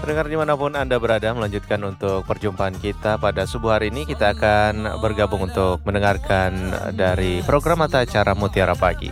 Pendengar dimanapun Anda berada, melanjutkan untuk perjumpaan kita pada subuh hari ini. Kita akan bergabung untuk mendengarkan dari program atau acara Mutiara Pagi.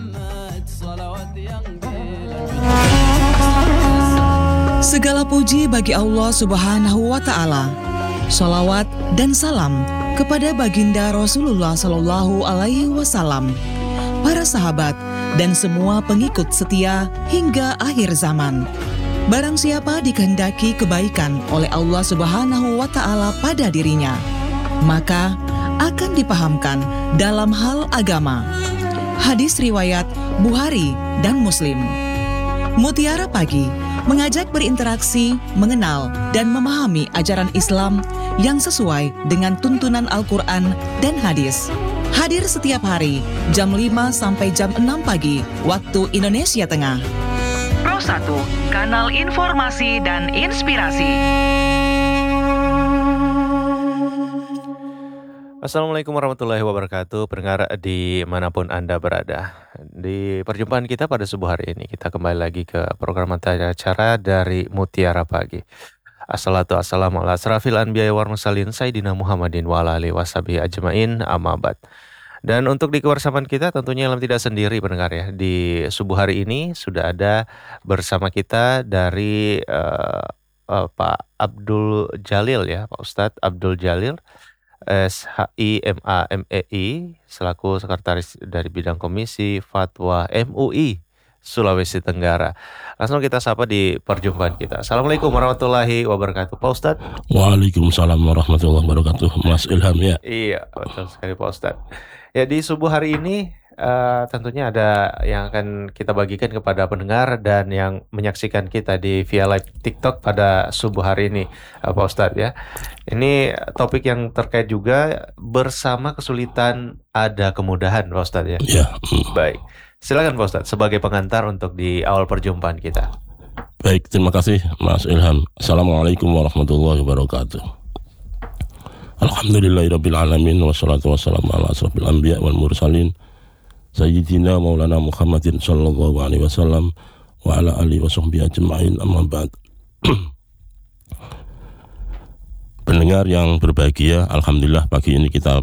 Segala puji bagi Allah Subhanahu wa Ta'ala. Sholawat dan salam kepada baginda Rasulullah Sallallahu Alaihi Wasallam, para sahabat dan semua pengikut setia hingga akhir zaman. Barang siapa dikehendaki kebaikan oleh Allah Subhanahu wa Ta'ala pada dirinya, maka akan dipahamkan dalam hal agama. Hadis riwayat Bukhari dan Muslim. Mutiara Pagi mengajak berinteraksi, mengenal, dan memahami ajaran Islam yang sesuai dengan tuntunan Al-Quran dan hadis. Hadir setiap hari, jam 5 sampai jam 6 pagi, waktu Indonesia Tengah. Pro 1, kanal informasi dan inspirasi. Assalamualaikum warahmatullahi wabarakatuh, pendengar dimanapun Anda berada. Di perjumpaan kita pada subuh hari ini, kita kembali lagi ke program acara dari Mutiara Pagi. Assalamualaikum ala asrafil anbiya wal mursalin sayyidina Muhammadin wa ala alihi washabihi ajmain, amma ba'd. Dan untuk di kebersamaan kita tentunya Ilham tidak sendiri pendengar ya. Di subuh hari ini sudah ada bersama kita dari Pak Abdul Jalil ya, Pak Ustadz Abdul Jalil SHIMAMEI selaku sekretaris dari bidang komisi fatwa MUI Sulawesi Tenggara. Langsung kita sapa di perjumpaan kita. Assalamualaikum warahmatullahi wabarakatuh, Pak Ustadz. Waalaikumsalam warahmatullahi wabarakatuh, Mas Ilham ya. Iya, betul sekali Pak Ustadz. Ya, di subuh hari ini tentunya ada yang akan kita bagikan kepada pendengar dan yang menyaksikan kita di via live TikTok pada subuh hari ini, Pak Ustadz ya. Ini topik yang terkait juga bersama kesulitan ada kemudahan, Pak Ustadz ya. Ya. Baik, silakan Pak Ustadz sebagai pengantar untuk di awal perjumpaan kita. Baik, terima kasih Mas Ilham. Assalamualaikum warahmatullahi wabarakatuh. Alhamdulillahirabbil alamin wassalatu wassalamu ala asrofil anbiya wal mursalin sayyidina maulana Muhammadin sallallahu alaihi wasallam wa ala alihi washabbihi ajmain, amma ba'd. Pendengar yang berbahagia, alhamdulillah pagi ini kita